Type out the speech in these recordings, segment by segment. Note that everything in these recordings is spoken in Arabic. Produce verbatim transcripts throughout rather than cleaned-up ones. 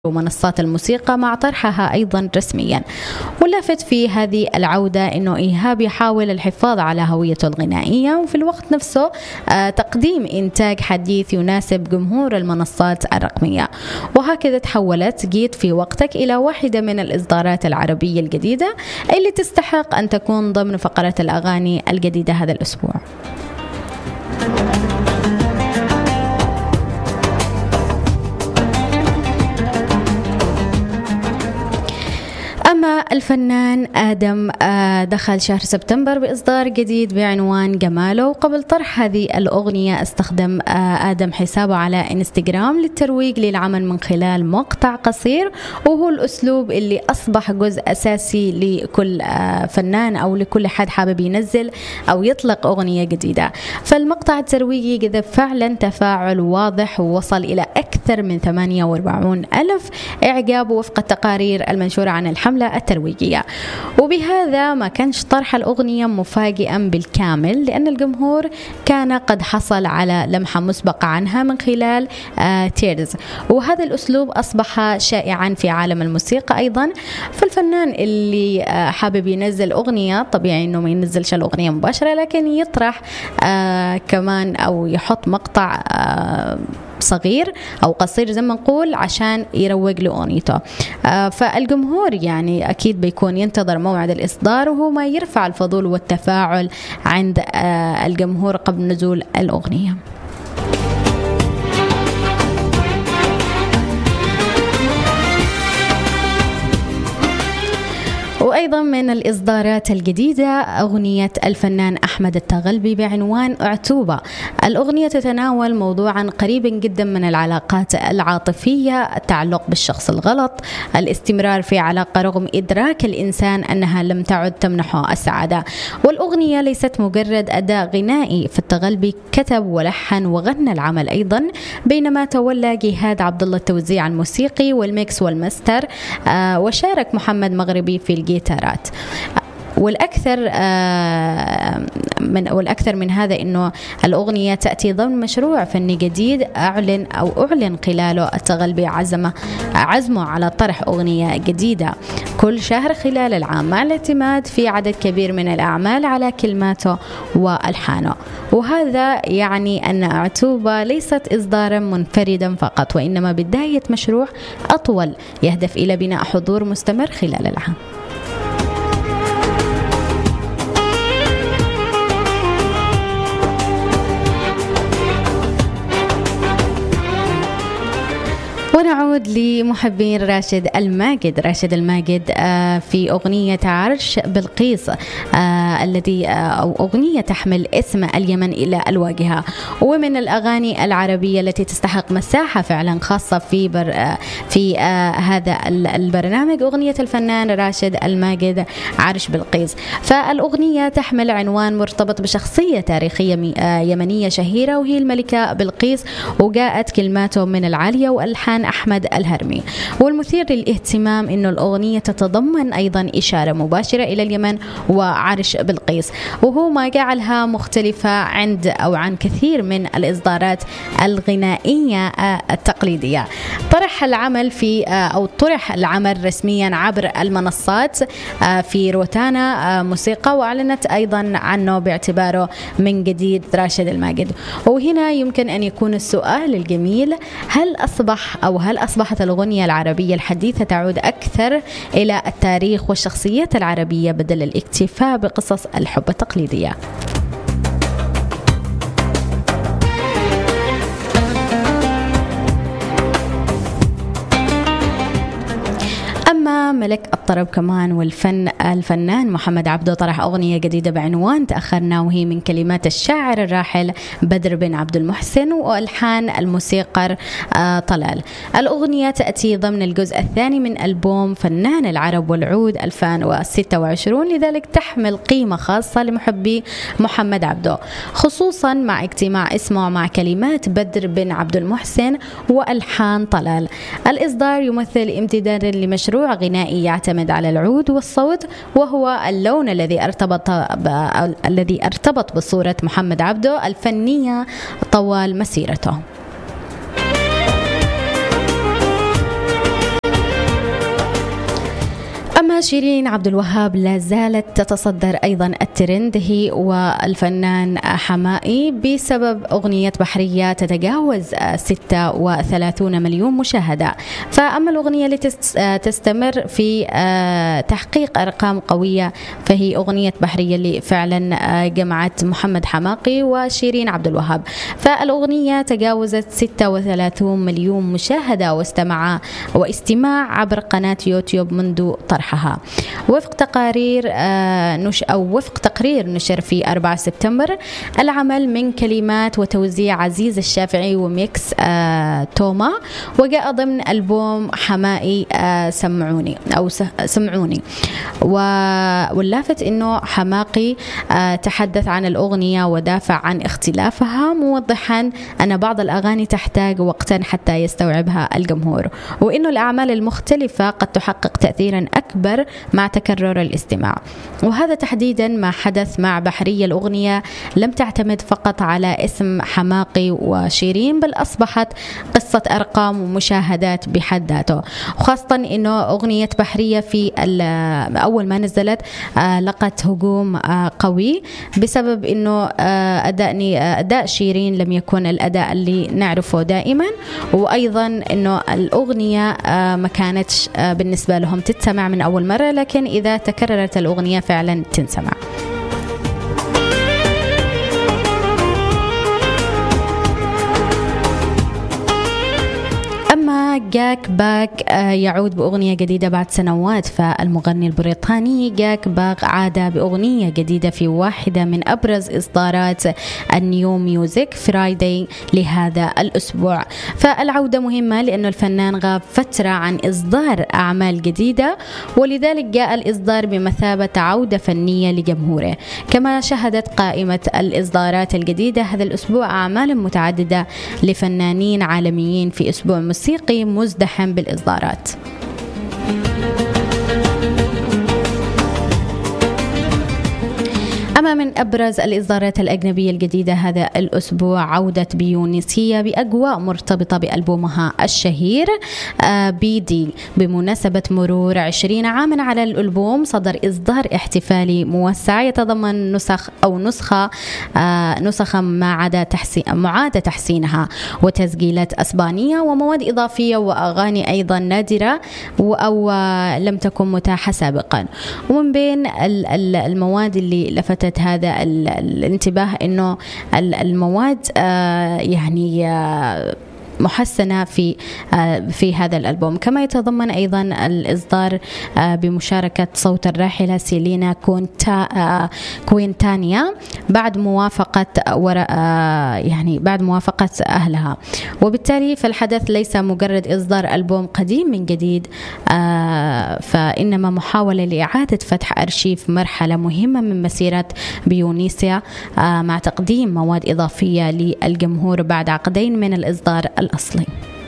ومنصات الموسيقى مع طرحها أيضا رسميا. واللافت في هذه العودة أنه إيهاب يحاول الحفاظ على هويته الغنائية وفي الوقت نفسه تقديم إنتاج حديث يناسب جمهور المنصات الرقمية. وهكذا تحولت جيت في وقتك إلى واحدة من الإصدارات العربية الجديدة اللي تستحق أن تكون ضمن فقرة الأغاني الجديدة هذا الأسبوع. أما الفنان آدم دخل شهر سبتمبر بإصدار جديد بعنوان جماله، وقبل طرح هذه الأغنية استخدم آدم حسابه على إنستغرام للترويج للعمل من خلال مقطع قصير، وهو الأسلوب اللي أصبح جزء أساسي لكل فنان أو لكل حد حابب ينزل أو يطلق أغنية جديدة. فالمقطع الترويجي جذب فعلا تفاعل واضح ووصل إلى أكثر من ثمانية وأربعين ألف إعجاب وفق التقارير المنشورة عن الحملة الترويجية. وبهذا ما كانش طرح الأغنية مفاجئا بالكامل، لأن الجمهور كان قد حصل على لمحة مسبقة عنها من خلال آه تيرز، وهذا الأسلوب أصبح شائعا في عالم الموسيقى أيضا. فالفنان اللي آه حابب ينزل أغنية طبيعي أنه ما ينزلش الأغنية مباشرة، لكن يطرح آه كمان أو يحط مقطع آه صغير أو قصير زي ما نقول عشان يروج لأغنيته. آه فالجمهور يعني أكيد بيكون ينتظر موعد الإصدار، وهو ما يرفع الفضول والتفاعل عند آه الجمهور قبل نزول الأغنية. وأيضا من الإصدارات الجديدة أغنية الفنان أحمد التغلبي بعنوان أعتوبة. الأغنية تتناول موضوعا قريبا جدا من العلاقات العاطفية، التعلق بالشخص الغلط، الاستمرار في علاقة رغم إدراك الإنسان أنها لم تعد تمنحه السعادة. والأغنية ليست مجرد أداء غنائي، فالتغلبي كتب ولحن وغنى العمل أيضا، بينما تولى جهاد عبد الله التوزيع الموسيقي والميكس والماستر، آه وشارك محمد مغربي في الجيتارات. والأكثر من والأكثر من هذا إنه الأغنية تأتي ضمن مشروع فني جديد أعلن أو أعلن خلاله التغلبي عزمه عزمه على طرح أغنية جديدة كل شهر خلال العام، مع الاعتماد في عدد كبير من الأعمال على كلماته وألحانه. وهذا يعني أن أعتوبة ليست إصدارا منفردا فقط، وإنما بداية مشروع أطول يهدف إلى بناء حضور مستمر خلال العام. ونعود لمحبين راشد الماجد. راشد الماجد في أغنية عرش بلقيس الذي أو أغنية تحمل اسم اليمن إلى الواجهة، ومن الأغاني العربية التي تستحق مساحة فعلا خاصة في بر في هذا البرنامج أغنية الفنان راشد الماجد عرش بلقيس. فالأغنية تحمل عنوان مرتبط بشخصية تاريخية يمنية شهيرة وهي الملكة بلقيس، وجاءت كلماته من العالية وألحان أحمد الهرمي. والمثير للاهتمام إنه الأغنية تتضمن أيضا إشارة مباشرة إلى اليمن وعرش بلقيس، وهو ما جعلها مختلفة عند أو عن كثير من الإصدارات الغنائية التقليدية. طرح العمل في أو طرح العمل رسميا عبر المنصات في روتانا موسيقى، وأعلنت أيضا عنه باعتباره من جديد راشد الماجد. وهنا يمكن أن يكون السؤال الجميل: هل أصبح أو هل أصبحت الأغنية العربية الحديثة تعود أكثر إلى التاريخ والشخصيات العربية بدل الاكتفاء بقصص الحب التقليدية؟ أما ملك الطرب كمان والفن الفنان محمد عبده طرح أغنية جديدة بعنوان تأخرنا، وهي من كلمات الشاعر الراحل بدر بن عبد المحسن وألحان الموسيقار طلال. الأغنية تأتي ضمن الجزء الثاني من ألبوم فنان العرب والعود ألفين وستة وعشرين، لذلك تحمل قيمة خاصة لمحبي محمد عبده، خصوصا مع اجتماع اسمه مع كلمات بدر بن عبد المحسن وألحان طلال. الإصدار يمثل امتدادا لمشروع غنائي يعتمد على العود والصوت، وهو اللون الذي ارتبط الذي ارتبط بصورة محمد عبده الفنية طوال مسيرته. أما شيرين عبد الوهاب لا زالت تتصدر أيضا الترند هي والفنان حمائي بسبب أغنية بحرية تتجاوز ستة وثلاثين مليون مشاهدة. فأما الأغنية التي تستمر في تحقيق أرقام قوية فهي أغنية بحرية اللي فعلا جمعت محمد حماقي وشيرين عبد الوهاب. فالأغنية تجاوزت ستة وثلاثين مليون مشاهدة واستمع واستماع عبر قناة يوتيوب منذ طرحها، وفق تقارير نش أو وفق تقرير نشر في أربعة سبتمبر. العمل من كلمات وتوزيع عزيز الشافعي وميكس توما، وجاء ضمن ألبوم حمائي سمعوني أو سمعوني. واللافت إنه حماقي تحدث عن الأغنية ودافع عن اختلافها، موضحا أن بعض الأغاني تحتاج وقتا حتى يستوعبها الجمهور، وإنه الأعمال المختلفة قد تحقق تأثيرا أكبر مع تكرر الاستماع. وهذا تحديدا ما حدث مع بحرية. الأغنية لم تعتمد فقط على اسم حماقي وشيرين، بل أصبحت قصة أرقام ومشاهدات بحد ذاته، وخاصة إنه أغنية بحرية في أول ما نزلت لقت هجوم قوي بسبب إنه أداء أداء شيرين لم يكن الأداء اللي نعرفه دائما، وأيضا إنه الأغنية ما كانتش بالنسبة لهم تتسمع من أول مرة، لكن إذا تكررت الأغنية فعلا تنسمع. أما جاك باك يعود بأغنية جديدة بعد سنوات. فالمغني البريطاني جاك باك عاد بأغنية جديدة في واحدة من أبرز إصدارات النيو ميوزك فرايداي لهذا الأسبوع. فالعودة مهمة لأنه الفنان غاب فترة عن إصدار أعمال جديدة، ولذلك جاء الإصدار بمثابة عودة فنية لجمهوره. كما شهدت قائمة الإصدارات الجديدة هذا الأسبوع أعمال متعددة لفنانين عالميين في أسبوع موسيقي مزدحم بالإصدارات. أما من أبرز الإصدارات الأجنبية الجديدة هذا الأسبوع عودة بيونسية بأجواء مرتبطة بألبومها الشهير بيدي. بمناسبة مرور عشرين عاما على الألبوم صدر إصدار احتفالي موسع يتضمن نسخ أو نسخة نسخة معاد تحسين معاد تحسينها وتسجيلات أسبانية ومواد إضافية وأغاني أيضا نادرة أو لم تكن متاحة سابقا. ومن بين المواد اللي لفتت هذا الانتباه إنه المواد يعني محسنة في في هذا الألبوم. كما يتضمن أيضا الإصدار بمشاركة صوت الراحلة سيلينا كونتا كوينتانيا بعد موافقة يعني بعد موافقة أهلها. وبالتالي فالحدث ليس مجرد إصدار ألبوم قديم من جديد، فإنما محاولة لإعادة فتح أرشيف مرحلة مهمة من مسيرة بيونيسيا مع تقديم مواد إضافية للجمهور بعد عقدين من الإصدار الأصلي.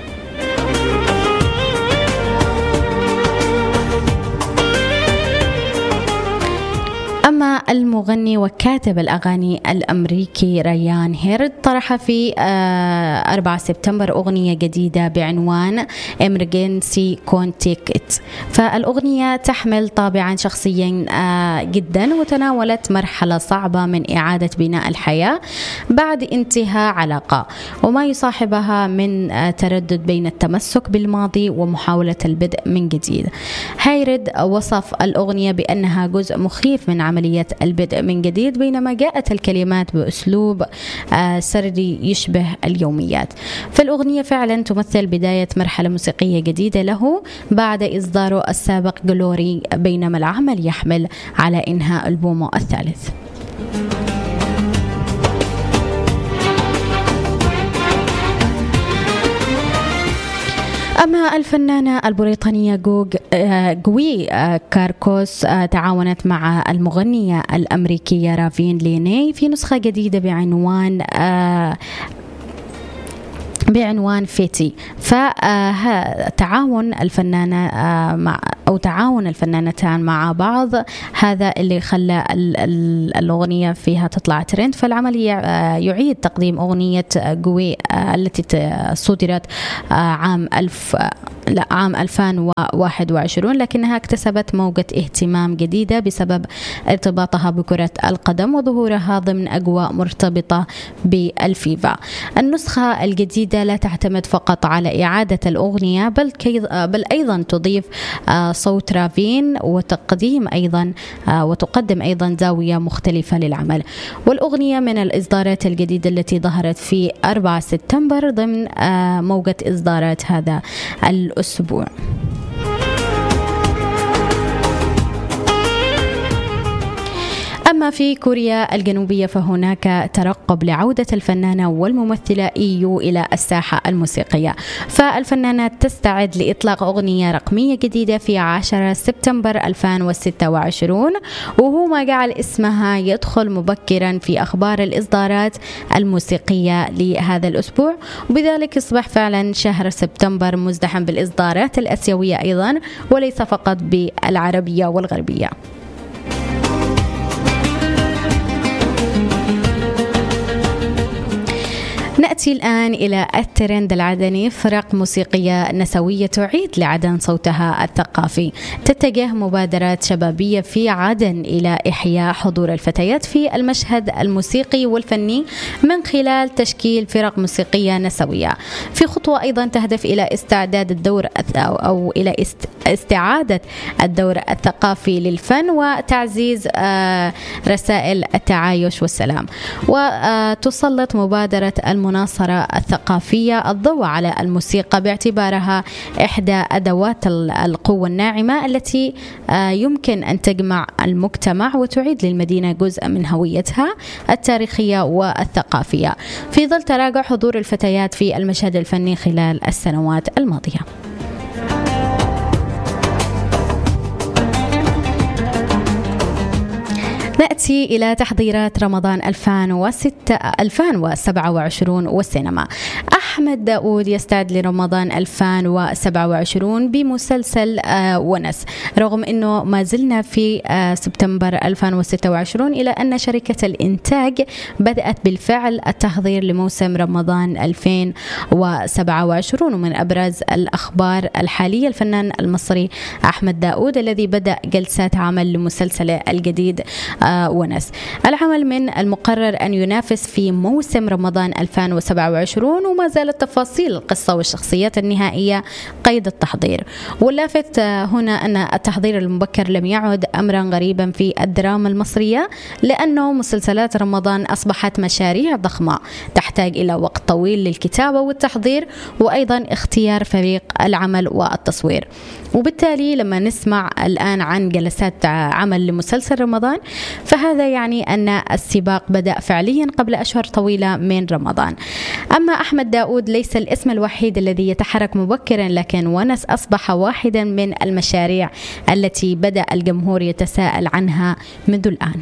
أما المغني وكاتب الأغاني الأمريكي ريان هيرد طرح في أربعة سبتمبر أغنية جديدة بعنوان Emergency Contact. فالأغنية تحمل طابعا شخصيا جدا وتناولت مرحلة صعبة من إعادة بناء الحياة بعد انتهاء علاقة، وما يصاحبها من تردد بين التمسك بالماضي ومحاولة البدء من جديد. هيرد وصف الأغنية بأنها جزء مخيف من عملية البدء من جديد، بينما جاءت الكلمات بأسلوب سردي يشبه اليوميات. فالأغنية فعلا تمثل بداية مرحلة موسيقية جديدة له بعد إصداره السابق جلوري، بينما العمل يحمل على إنهاء ألبومه الثالث. أما الفنانة البريطانية جوج جوي كاركوس تعاونت مع المغنية الأمريكية رافين ليني في نسخة جديدة بعنوان بعنوان فيتي. فتعاون الفنانة مع أو تعاون الفنانتان مع بعض هذا اللي خلى الأغنية فيها تطلع ترند. فالعمل يعيد تقديم أغنية قوي التي صدرت عام ألف لا عام ألفين وواحد وعشرين، لكنها اكتسبت موجة اهتمام جديدة بسبب ارتباطها بكرة القدم وظهورها ضمن أجواء مرتبطة بالفيفا. النسخة الجديدة لا تعتمد فقط على إعادة الأغنية بل, بل أيضا تضيف صوت رافين وتقديم أيضا وتقدم أيضا زاوية مختلفة للعمل. والأغنية من الإصدارات الجديدة التي ظهرت في أربعة سبتمبر ضمن موجة إصدارات هذا الأسبوع. أما في كوريا الجنوبية فهناك ترقب لعودة الفنانة والممثلة إيو إلى الساحة الموسيقية. فالفنانة تستعد لإطلاق أغنية رقمية جديدة في عشرة سبتمبر ألفين وستة وعشرين، وهو ما جعل اسمها يدخل مبكرا في أخبار الإصدارات الموسيقية لهذا الأسبوع، وبذلك يصبح فعلا شهر سبتمبر مزدحم بالإصدارات الآسيوية أيضا وليس فقط بالعربية والغربية. نأتي الآن إلى الترند العدني. فرق موسيقية نسوية تعيد لعدن صوتها الثقافي. تتجه مبادرات شبابية في عدن إلى إحياء حضور الفتيات في المشهد الموسيقي والفني من خلال تشكيل فرق موسيقية نسوية، في خطوة أيضا تهدف إلى استعداد الدور أو إلى استعادة الدور الثقافي للفن وتعزيز رسائل التعايش والسلام. وتسلط مبادرة المناصرة الثقافية الضوء على الموسيقى باعتبارها إحدى أدوات القوة الناعمة التي يمكن أن تجمع المجتمع وتعيد للمدينة جزء من هويتها التاريخية والثقافية في ظل تراجع حضور الفتيات في المشهد الفني خلال السنوات الماضية. نأتي إلى تحضيرات رمضان ألفين وسبعة وعشرين والسينما. أحمد داود يستعد لرمضان ألفين وسبعة وعشرين بمسلسل ونس، رغم أنه ما زلنا في سبتمبر ألفين وستة وعشرين إلى أن شركة الإنتاج بدأت بالفعل التحضير لموسم رمضان ألفين وسبعة وعشرين. ومن أبرز الأخبار الحالية الفنان المصري أحمد داود الذي بدأ جلسات عمل لمسلسله الجديد ونس. العمل من المقرر أن ينافس في موسم رمضان ألفين وسبعة وعشرين، وما زالت تفاصيل القصة والشخصيات النهائية قيد التحضير. واللافت هنا أن التحضير المبكر لم يعد أمرا غريبا في الدراما المصرية، لأنه مسلسلات رمضان أصبحت مشاريع ضخمة تحتاج إلى وقت طويل للكتابة والتحضير وأيضا اختيار فريق العمل والتصوير. وبالتالي لما نسمع الآن عن جلسات عمل لمسلسل رمضان فهذا يعني أن السباق بدأ فعليا قبل أشهر طويلة من رمضان. أما أحمد داود ليس الاسم الوحيد الذي يتحرك مبكرا، لكن ونس أصبح واحدا من المشاريع التي بدأ الجمهور يتساءل عنها منذ الآن.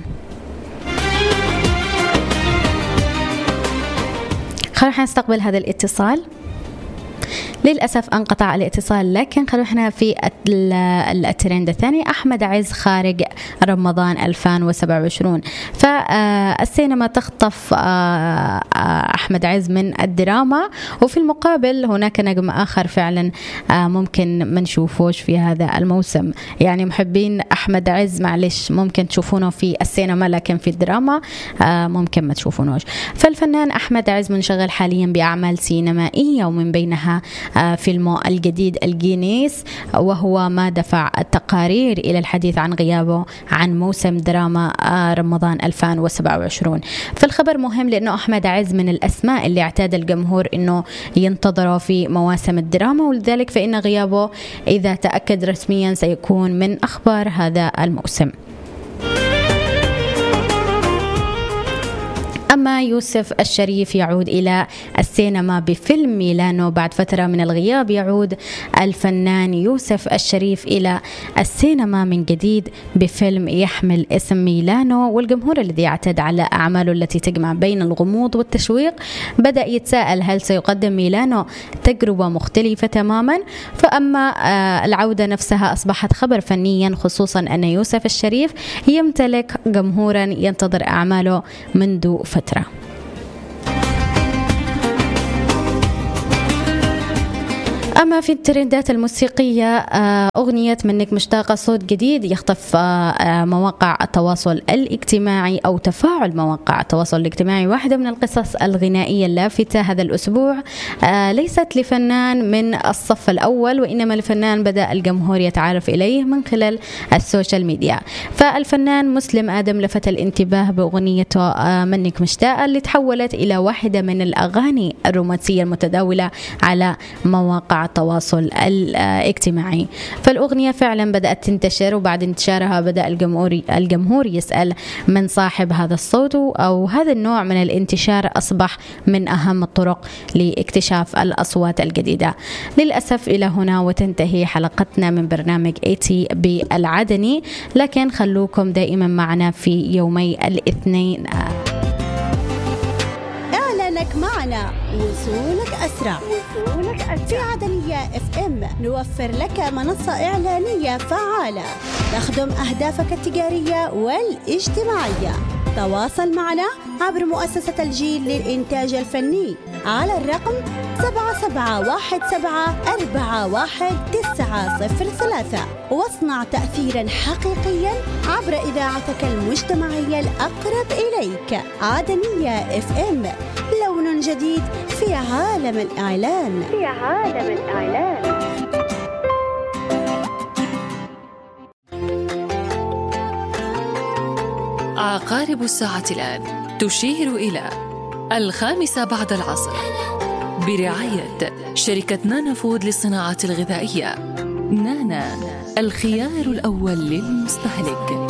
خلونا نستقبل هذا الاتصال. للأسف انقطع الاتصال، لكن خلونا في الترند الثاني. أحمد عز خارج رمضان ألفين وسبعة وعشرين. فالسينما تخطف أحمد عز من الدراما، وفي المقابل هناك نجم آخر فعلا ممكن ما نشوفوش في هذا الموسم. يعني محبين أحمد عز معلش ممكن تشوفونه في السينما، لكن في الدراما ممكن ما تشوفونوش. فالفنان أحمد عز منشغل حاليا بأعمال سينمائية، ومن بينها فيلمه الجديد الجينيس، وهو ما دفع التقارير إلى الحديث عن غيابه عن موسم دراما رمضان ألفين وسبعة وعشرين. فالخبر مهم لأنه أحمد عز من الأسماء اللي اعتاد الجمهور أنه ينتظره في مواسم الدراما، ولذلك فإن غيابه إذا تأكد رسميا سيكون من أخبار هذا الموسم. أما يوسف الشريف يعود إلى السينما بفيلم ميلانو. بعد فترة من الغياب يعود الفنان يوسف الشريف إلى السينما من جديد بفيلم يحمل اسم ميلانو، والجمهور الذي يعتاد على أعماله التي تجمع بين الغموض والتشويق بدأ يتساءل هل سيقدم ميلانو تجربة مختلفة تماما. فأما العودة نفسها أصبحت خبر فنيا، خصوصا أن يوسف الشريف يمتلك جمهورا ينتظر أعماله منذ فترة. أما في الترندات الموسيقية، أغنية منك مشتاقة صوت جديد يخطف مواقع التواصل الاجتماعي أو تفاعل مواقع التواصل الاجتماعي. واحدة من القصص الغنائية اللافتة هذا الأسبوع ليست لفنان من الصف الأول، وإنما لفنان بدأ الجمهور يتعرف إليه من خلال السوشيال ميديا. فالفنان مسلم آدم لفت الانتباه بأغنيته منك مشتاقة اللي تحولت إلى واحدة من الأغاني الرومانسية المتداولة على مواقع التواصل الاجتماعي. فالأغنية فعلا بدأت تنتشر، وبعد انتشارها بدأ الجمهور الجمهور يسأل من صاحب هذا الصوت، أو هذا النوع من الانتشار أصبح من أهم الطرق لاكتشاف الأصوات الجديدة. للأسف إلى هنا وتنتهي حلقتنا من برنامج إيتي بالعدني، لكن خلوكم دائما معنا في يومي الاثنين. إعلانك معنا وصولك أسرع. وصولك أسرع. في عدنية اف ام نوفر لك منصة إعلانية فعالة تخدم أهدافك التجارية والاجتماعية. تواصل معنا عبر مؤسسة الجيل للإنتاج الفني على الرقم سبعة سبعة واحد سبعة أربعة واحد تسعة صفر ثلاثة، واصنع تأثيرا حقيقيا عبر إذاعتك المجتمعية الأقرب إليك. عدنية اف ام، لون جديد في عالم الإعلان. في عالم الإعلان. عقارب الساعة الآن تشير إلى الخامسة بعد العصر برعاية شركة نانا فود للصناعة الغذائية. نانا، الخيار الأول للمستهلك.